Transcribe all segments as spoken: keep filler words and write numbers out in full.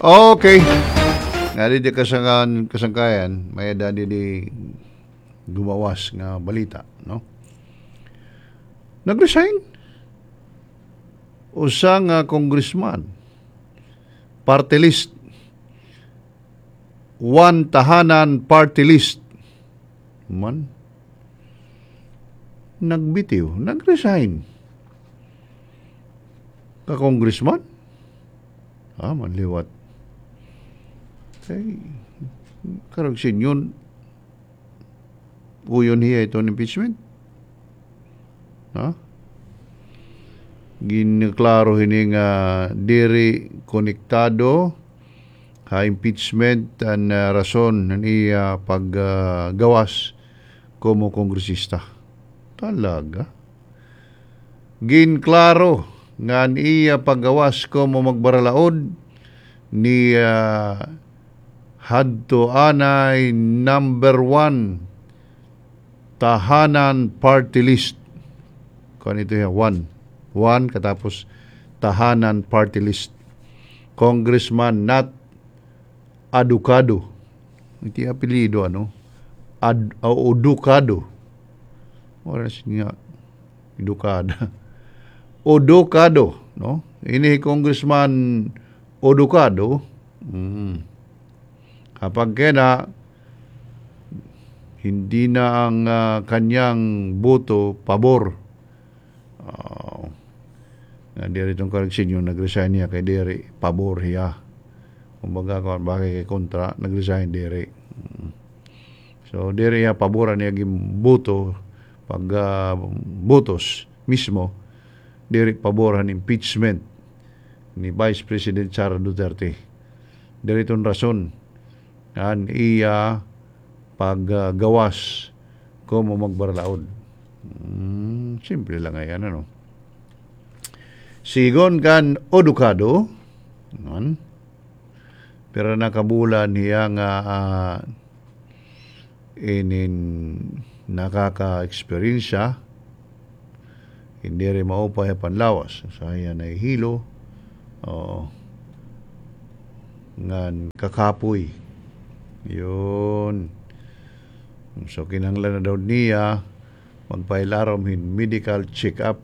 Okay. Nga di kasangan kasangkayan, may dadi di gumawas nga balita, no? Nag-resign usa nga congressman, party list, one tahanan party list man nagbitiw, nag-resign ka congressman. Ah, manliwat. Kay karag sinyon uyon hiya ito impeachment. Ha? Ginaklaro hini nga diri konektado ha impeachment an uh, rason ng iya paggawas uh, como kongresista. Talaga. Ginklaro nga iya paggawas como magbaralaod ni uh, hadto anay number one tahanan party list. Kung ito yan, one. One, katapos tahanan party list. Congressman Nat Adukado. Iti apelido, ano? Ad, uh, Odukado. Oras nga, Edukada. Odukado, no? Ini Congressman Odukado. Hmm. Kapag kena, hindi na ang uh, kanyang boto pabor. Uh, na diri itong koreksyon yung nag-resign niya kay diri pabor hiya. Kumbaga kung bakit kay kontra, nag-resign diri. So diri hiya paboran niya yung boto pag uh, botos mismo diri paboran impeachment ni Vice President Sara Duterte. Diri itong rason an iya paggawas uh, como magbaralaod. Hmm, simple lang ay ano. Sigon kan Odukado, non? Pero nakabulan niya nga uh, inin nakaka-eksperyensya, hindi rin maupay panlawas. Saya na hilo, o ngan kakapoy. Yun. So, kinanglan na daw niya magpailarom hin medical check-up.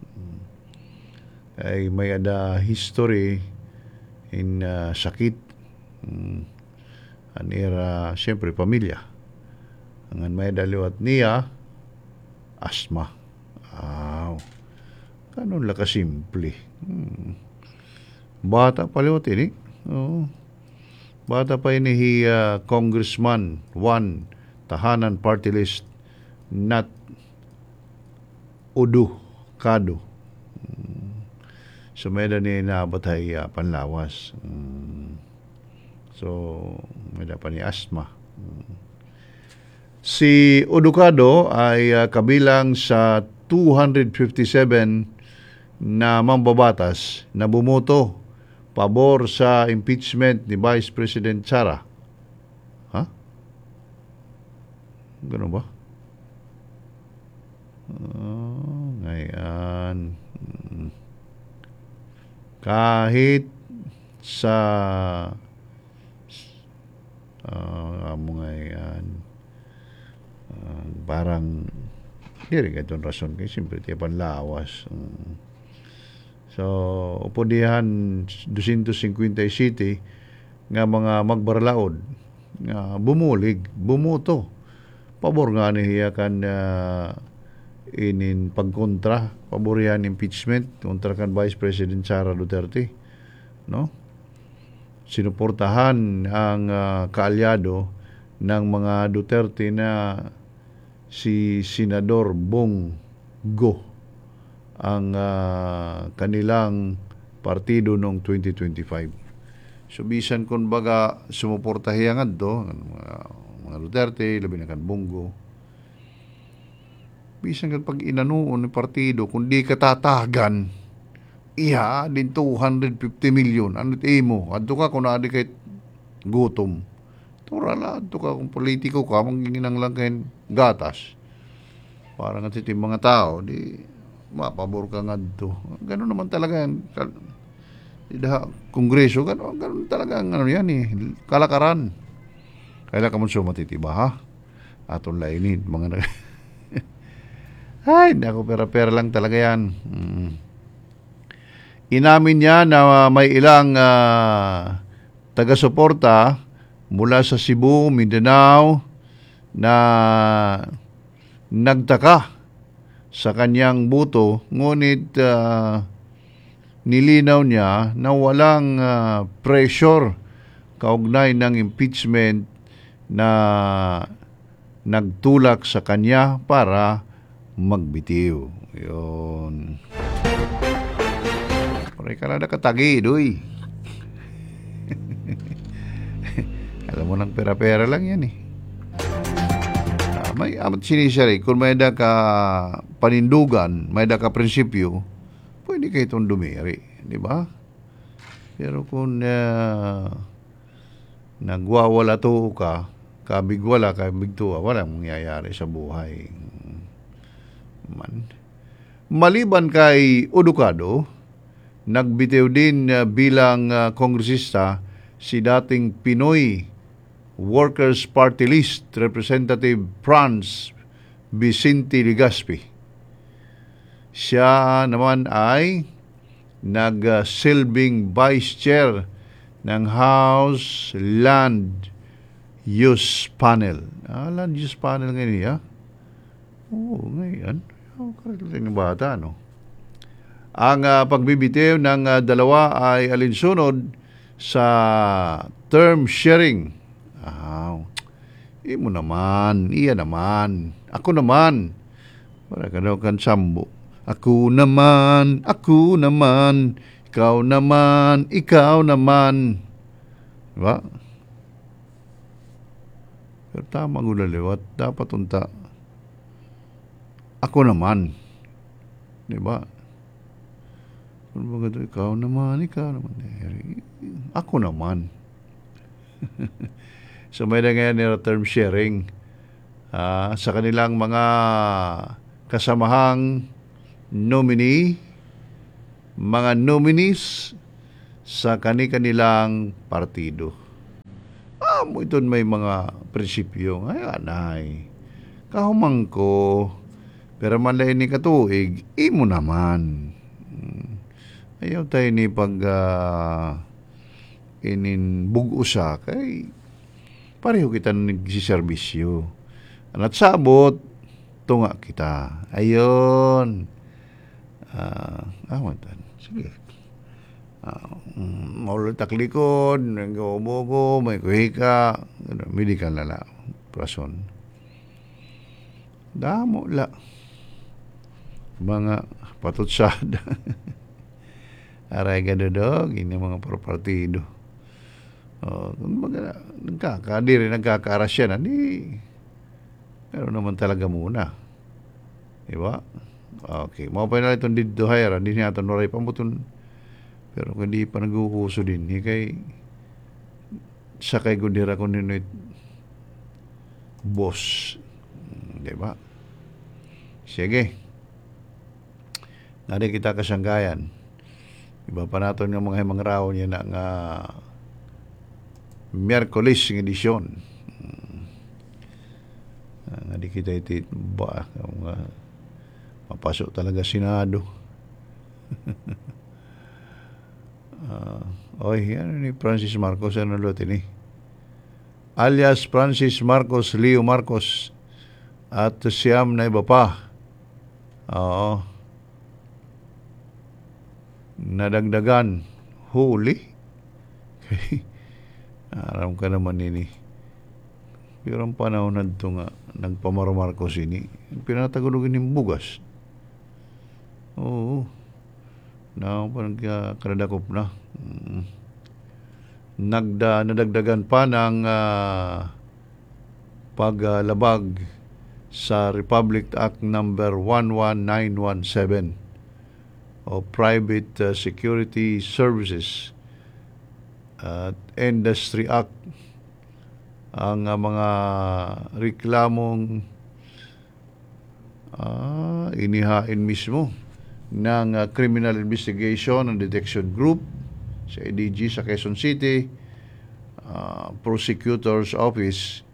Ay may ada history in uh, sakit. Hmm. Anira, siyempre, pamilya. Ang may daliwat niya, asthma. Wow. Ganun lang kasimple. Hmm. Bata paliwat ini. Oo. Bata pa ini hi uh, Congressman one tahanan party list Nat Odukado. Hmm. So may da ni nabatay uh, panlawas. Hmm. So may da pa ni asthma. Hmm. Si Odukado ay uh, kabilang sa two hundred fifty-seven na mambabatas na bumoto pabor sa impeachment ni Vice President Sara. Ha? Ganun ba? Oh, ngayon. Kahit sa uh, ngayon uh, parang di rin itong rason kaya siyempre tiya panlawas. Um, So, upodihan two fifty nga mga magbaralaod nga bumulig, bumuto. Pabor nga niya kan uh, inin pagkontra, paborihan impeachment kontra kan Vice President Sara Duterte. No? Sinuportahan ang uh, kaalyado ng mga Duterte na si Senador Bong Go ang uh, kanilang partido noong twenty twenty-five. So bisan kung baga sumuportahiyangan to mga, mga Duterte, labi na kan Bongo, bisan kan pag inanuon ng partido kung di katatagan iya din two hundred fifty million ano imo adto ka kung adi kay gutom turala adto ka kung politiko ka manginginang lang kay gatas para nga titim mga tao di mapabor ka nga dito. Ganun naman talaga yan. Ida kongreso gano'n, gano'n talaga ang ano yan eh, kalakaran. Kaya ka mo so matitiba ha. Atong lainin mga nag ay, naku, pera-pera lang talaga yan. Mm. Inamin niya na may ilang uh, taga-suporta mula sa Cebu, Mindanao na nagtaka sa kanyang boto, ngunit uh, nilinaw niya na walang uh, pressure kaugnay ng impeachment na nagtulak sa kanya para magbitiw. Yun. Pare ka na nakatagi, doy. Alam mo nang pera-pera lang yan eh. Uh, may amat sinisari, kung may da ka panindugan, may da ka prinsipyo, pwede kayo itong dumiri. Di ba? Pero kung uh, nagwawala to ka, kabigwala, kabigtuwa, walang mangyayari sa buhay. Man. Maliban kay Odukado, nagbitiw din uh, bilang uh, kongresista si dating Pinoy Workers Party List Representative Franz Vicente Legaspi. Siya naman ay nagsilbing Vice Chair ng House Land Use Panel. Ah, Land Use Panel ngayon niya. Oo, ngayon. Oh, karating ng bata, no? Ang uh, pagbibitiw ng uh, dalawa ay alinsunod sa term sharing. Ah, imo naman, iya naman, ako naman. Para ka daw kan sambo. Ako naman, ako naman, ikaw naman, ikaw naman. Diba? Pero tama ang ulaliwat. Dapat unta. Ako naman. Diba? Kung baga ito, ikaw naman, ikaw naman. Ako naman. So may na ngayon nila term sharing. Uh, sa kanilang mga kasamahang nominee, mga nominees sa kani-kanilang partido. Ah, mo ito may mga prinsipyo. Ay, anay. Kahumang ko. Pero malay ni katuig, imo naman. Ayaw tayo ni pag uh, inin bugusa kay pareho kita nagsiservisyo. At sabot, tunga kita. Ayon. Ah, uh, awan sige. Uh, maulit taklikod, nag-ubo may kuhika, medical na lang, prason. Damo la. Mga patutsada. Aray ka dodog, ini mga partido. Oh, kung baga, nagkakadiri, nagkakarasya na, di, pero naman talaga muna. Diba? Okay. Mga pa na itong dito hayara, hindi niya ito naray pamuton. Pero kung di pa nag-uuso din, hindi kay sakay gundira kung nino boss. Diba? Sige. Nari kita kasanggayan. Iba pa nato ng mga himang raw niya na nga Miyerkules ng edisyon. Nga di kita iti ba nga mapasok talaga Senado. uh, oy, yan ni Francis Marcos ano lutin ni alias Francis Marcos Leo Marcos at siyam na iba pa. Oo. Nadagdagan huli. Aram ka naman ini. Pero ang panahon na ito nga, nagpamarmarkos ini, pinatagulogin yung bugas. Oo. Na, parang kanadakop na. Mm. Nagda, nadagdagan pa ng uh, paglabag sa Republic Act number one one nine one seven o Private uh, Security Services at uh, Industry Act. Ang uh, mga reklamong uh, inihain mismo ng uh, Criminal Investigation and Detection Group sa A D G sa Quezon City uh, Prosecutor's Office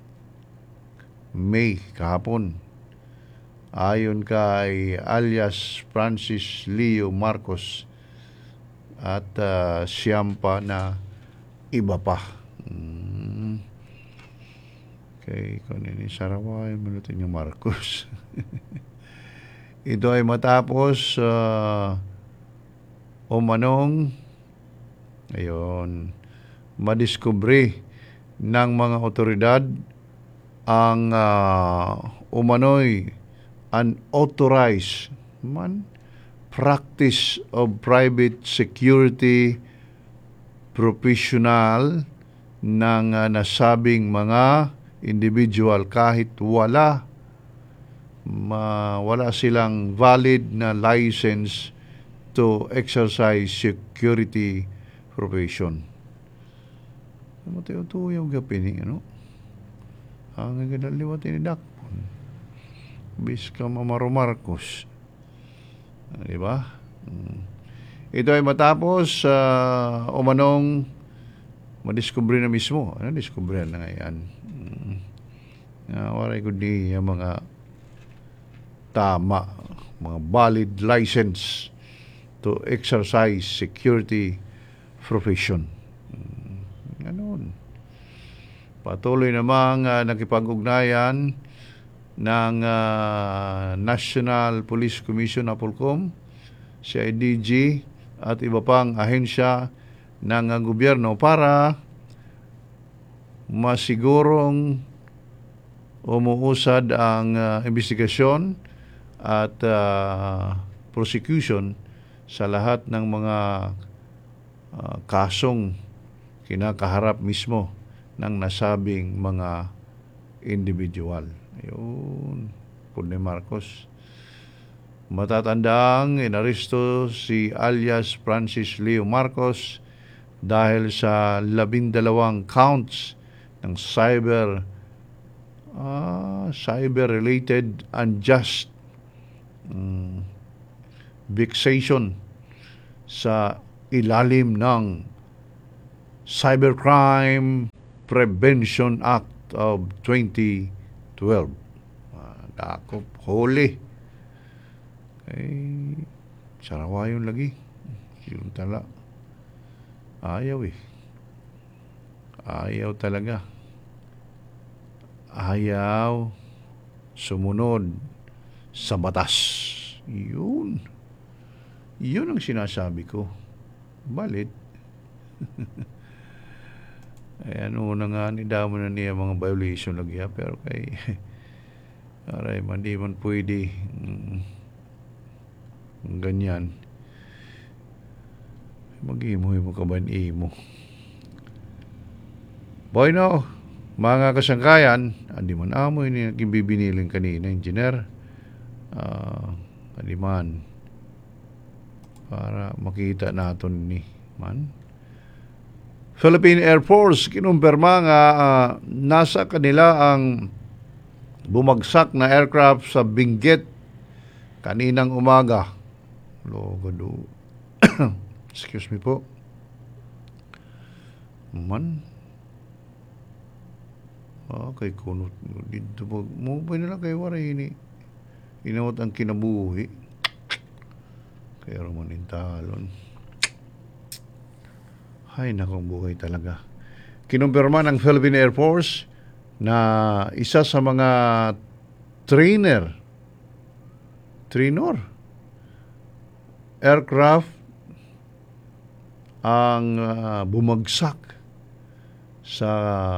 May kahapon. Ayon kay alias Francis Leo Marcos at uh, siyam pa na iba pa. Hmm. Okay, kung ini Saraway, malutin yung Marcos. Ito ay matapos uh, umanong ayun, madiskubre ng mga otoridad ang uh, umano'y unauthorized man practice of private security professional ng uh, nasabing mga individual kahit wala ma, wala silang valid na license to exercise security profession. Matayo-tuyo yung gapin, ano? Ang gandaliwat ni Dakpon. Bis ka Mamaro Marcos. Di ba? Ito ay matapos uh, umanong madiskubre na mismo. Ano, diskubre na ngayon. Uh, waray ko di yung mga tama, mga valid license to exercise security profession. Ganun. Patuloy namang uh, nakipag-ugnayan ng uh, National Police Commission Apolcom, si I D G at iba pang ahensya ng uh, gobyerno para masigurong umuusad ang uh, investigasyon at uh, prosecution sa lahat ng mga uh, kasong kinakaharap mismo ng nasabing mga individual. Ayun, Pune Marcos. Matatandang inaresto si alias Francis Leo Marcos dahil sa labindalawang counts ng cyber uh, cyber-related unjust um, vexation sa ilalim ng Cybercrime Prevention Act of twenty twelve. Uh, dakop, huli. Eh, Saraway yung lagi. Yung tala. Ayaw eh. Ayaw talaga. Ayaw sumunod sa batas. Yun. Yun ang sinasabi ko. Balit. Ay ano na nga ni damo na niya mga violation lagi ha, pero kay aray man di man pwede mm, ganyan mag-imo mo ka ba imo boy no mga kasangkayan andi man amoy ni bibiniling kanina engineer uh, andi man para makita naton ni man Philippine Air Force kinumpirma nga uh, nasa kanila ang bumagsak na aircraft sa Benguet kaninang umaga. Logado. Excuse me po. Man. Okay, kunot. Dito po. Mupay na lang kayo waray ini. Inawat ang kinabuhi. Kaya raman intalon. Ay, nakong buhay talaga. Kinumpirma ng Philippine Air Force na isa sa mga trainer, trainer, aircraft ang uh, bumagsak sa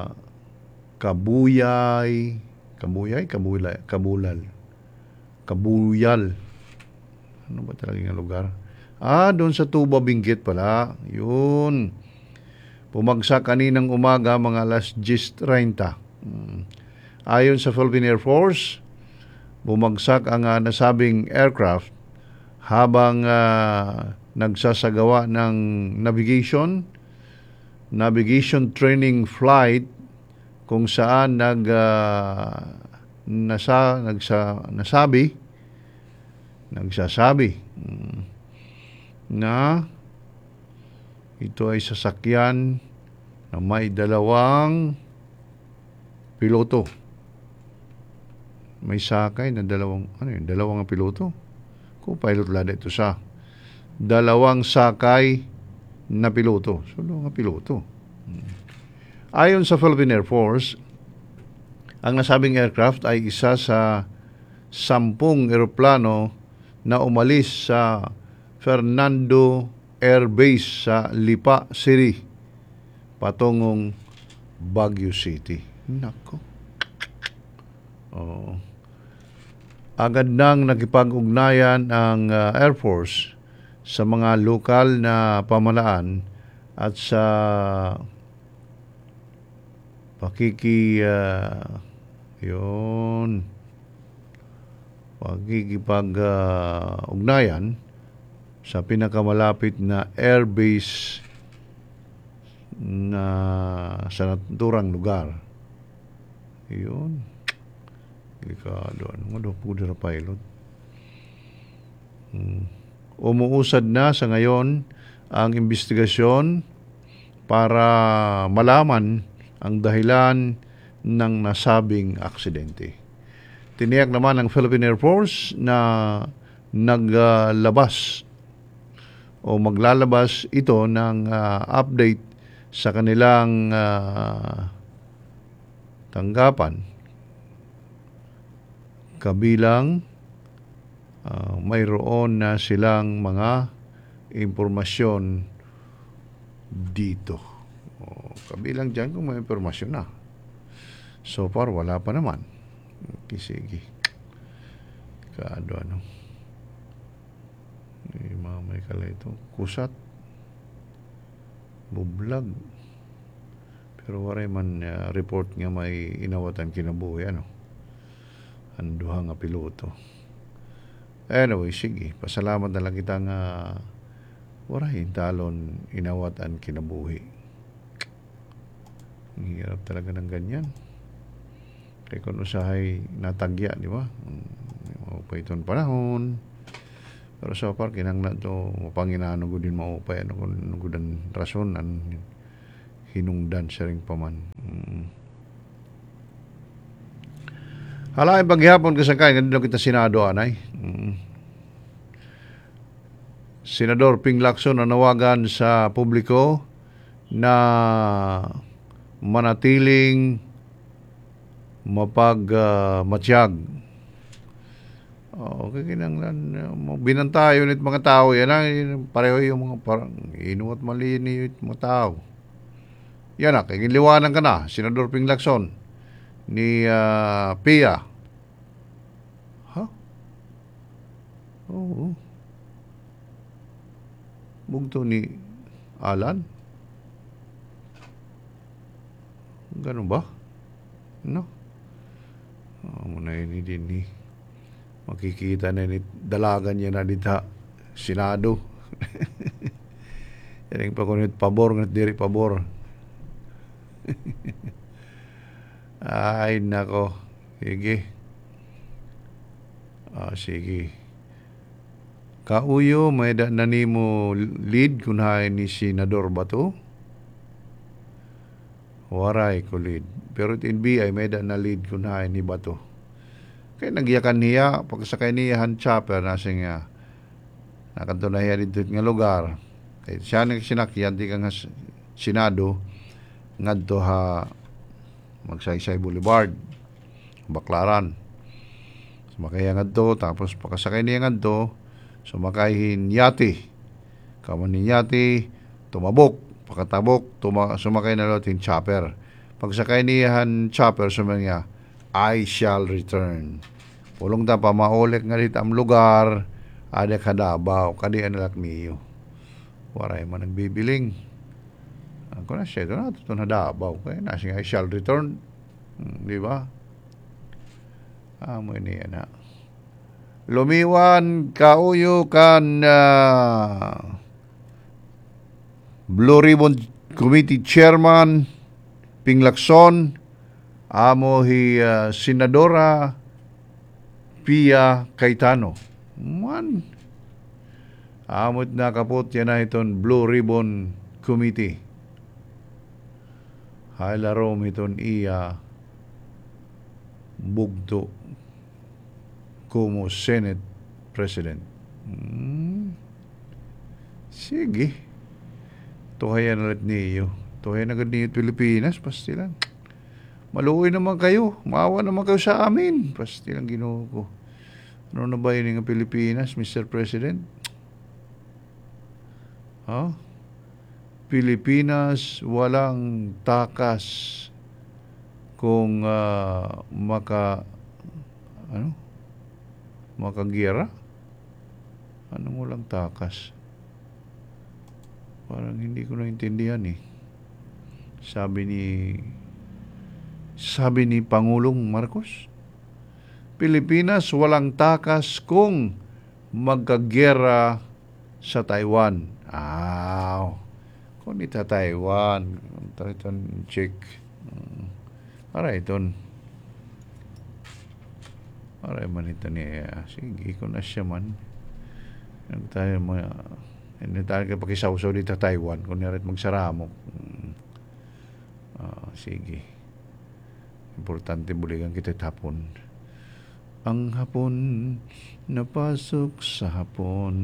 Kabuyay, Kabuyay, Kabulay, Kabulal, Kabuyal. Ano ba talaga yung lugar? Ah, doon sa Tuba, Benguet pala. Yun. Bumagsak kaninang umaga mga alas diyes treinta. Hmm. Ayon sa Philippine Air Force, bumagsak ang uh, nasabing aircraft habang uh, nagsasagawa ng navigation, navigation training flight kung saan nag uh, nasa nagsa nasabi nagsasabi hmm, na Ito ay sasakyan na may dalawang piloto. May sakay na dalawang, ano yun, dalawang piloto. Co-pilot lada ito sa dalawang sakay na piloto. So, dalawang piloto. Ayon sa Philippine Air Force, ang nasabing aircraft ay isa sa sampung eroplano na umalis sa Fernando Air Base sa Lipa City patungong Baguio City. Nako. Oh. Agad nang nakipag-ugnayan ang uh, Air Force sa mga lokal na pamahalaan at sa pakiki uh, yun pakikipag-ugnayan uh, sa pinakamalapit na airbase na sa naturang lugar. Yun. Delikado. Ano daw po na pilot? Hmm. Umuusad na sa ngayon ang investigasyon para malaman ang dahilan ng nasabing aksidente. Tiniyak naman ng Philippine Air Force na naglabas o maglalabas ito ng uh, update sa kanilang uh, tanggapan kabilang uh, mayroon na silang mga impormasyon dito. O, kabilang dyan kung may impormasyon na. So far, wala pa naman. Okay, sige. Kaado ano. Eh, mamay kala ito. Kusat. Bublag. Pero waray man uh, report nga may inawatan kinabuhi. Ano? Anduha nga piloto. Anyway, sige. Pasalamat na lang kita nga waray talon inawatan kinabuhi. Ang hirap talaga ng ganyan. Kaya kung usahay natagya, di ba? Maupay itong panahon. Pero so far, kinang na ito, mapanginano ko din maupay. Ano kung nugudan rason, an hinungdan sa ring paman. Mm. Halain paghihapon kasangkay, ganito kita Senado, anay. Mm. Senador Ping Lacson nanawagan sa publiko na manatiling mapag uh, matiyag. Okay, kinanglan uh, binantayo nit mga tao yan ang pareho yung mga parang inuwat mali ni mga tao. Yan na, kaya liwanan ka na, Senador Ping Lacson ni uh, Pia. Ha? Oo. Bugto ni Alan? Ganun ba? No? Oh, muna ini din ni makikita na ni dalagan niya na dita Senado. Yan pa kunit pabor ngat diri pabor. Ay nako. Sige. Ah, sige. Kauyo may da nanimo lead kunhay ni Senador Bato. Waray ko lead. Pero in B I may da na lead kunhay ni Bato. Kaya nagyakan niya pagsakay niya han chopper na siya nakanto na niya dito nga lugar. Kaya siya nang sinakyan di ka nga Senado ngadto ha Magsaysay Boulevard, Baclaran. Sumakay ngadto tapos pakasakay niya ngadto sumakay yati. Kaman ni yati tumabok, pagkatabok tuma, sumakay na lotin chopper. Pagsakay niyahan chopper sumangya, I shall return. Pulong ta pa maulek nga dito ang lugar, ada kadabaw, kadi analak niyo. Waray man nagbibiling. Ako na siya, ito na, ito na dabaw. Kaya nasi I shall return. Hmm, di ba? Amoy niya na. Lumiwan kauyo kan uh, Blue Ribbon Committee Chairman Ping Lacson, amo hi uh, Senadora Pia Cayetano. Man, amot na kapot yan na iton Blue Ribbon Committee. Halarom iton iya bugto como Senate President. Hmm. Sige. Tuhayan ulit niyo. Tuhayan agad niyo Pilipinas. Pastilan. Maluoy naman kayo. Maawa naman kayo sa amin. Pastilan Ginoo ko. Ano na ba yun ng Pilipinas, Mister President? Ha? Pilipinas walang takas kung uh, maka ano? Makagiyera? Anong walang takas? Parang hindi ko naintindihan eh. Sabi ni sabi ni Pangulong Marcos, Pilipinas walang takas kung magkagiyera sa Taiwan. Ah, kung ita Taiwan, tariton check. Para iton. Para man ito niya. Sige, kung na siya man. Ano tayo mga... Hindi tayo kapakisaw-saw dito Taiwan. Kung narit magsaramok. Ah, sige. Importante buligan kita tapon. Ang hapon, napasok sa hapon.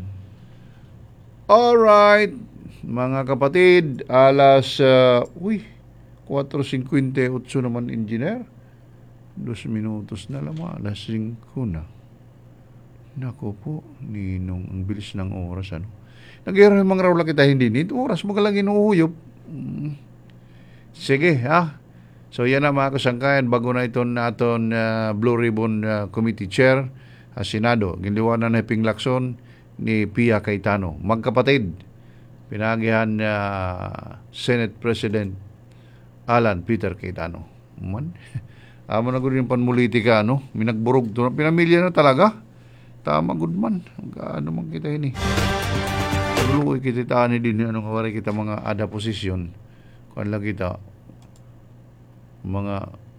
Alright, mga kapatid, alas, uh, uy, four fifty-eight naman, engineer. Dos minutos na lang, alas singko na. Nako po, ninong, ang bilis ng oras, ano. Nagyari mga raw lang kita hindi nito, oras mo ka lang inuuyop. Hmm. Sige, ha? So, yan na mga kasangkayan, bago na ito naton uh, Blue Ribbon uh, Committee Chair, uh, Senado, giliwanan na Ping Lacson, ni Pia Cayetano. Magkapatid, pinagihan na uh, Senate President Alan Peter Cayetano. Man, amo na gud yung panmulitika, no? Minagburog to. Pinamilya na talaga. Tama, good man. Ano man kita ini. Luloy kita tani din, anong kawari kita mga ada posisyon. Kung lang kita, mga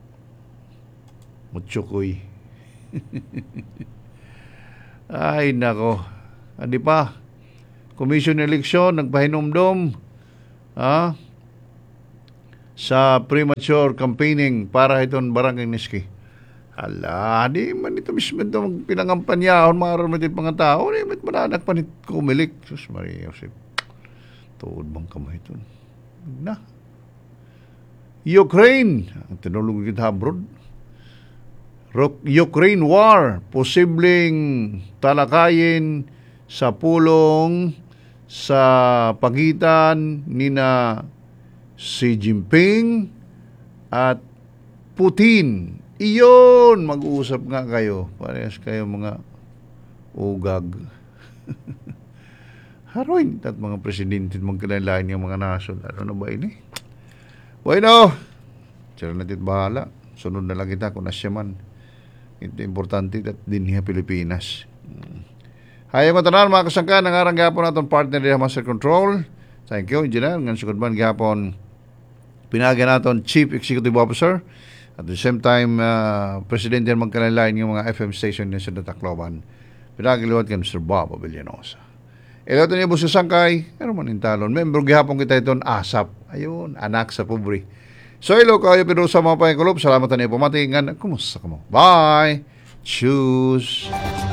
mutsukoy. Ay, nako. Adi pa, Commission Election, nagpahinomdom ha, sa premature campaigning para itong Barangay Niski. Hala, di man ito mismo ito pinangampanyahon, maroon natin mga tao, di man mananak pa nito kumilik. Sus Maria Josep, tuod bang kamay ito? Na. Ukraine, ang tinulong kita abroad. Ukraine War, posibleng talakayin sa pulong sa pagitan nina Xi Jinping at Putin. Iyon, mag-uusap nga kayo. Parehas kayo mga ugag. Haroin at mga presidente magkailangan yung mga nasod. Ano na ba ini? Bueno, sila natin bahala. Sunod na lang kita kung nasya man. Ito importante at din niya Pilipinas. Hayang matanan mga kasangka, nangarang gapon natong partner niya Master Control. Thank you, Engineer. Ngan sugod man gapon pinagyan naton Chief Executive Officer. At the same time, uh, Presidente ng magkalain yung mga F M station niya sa Tacloban. Pinagiliwat ka Mister Bob Villanosa. Ilato niya po sa Sangkay, pero manintalon. Membro gihapon kita iton ASAP. Ayun, anak sa pobre. So, ilo kayo pero sa mga pangikulob. Salamat na niyo pumati. Kumusta ka mo? Bye! Choose!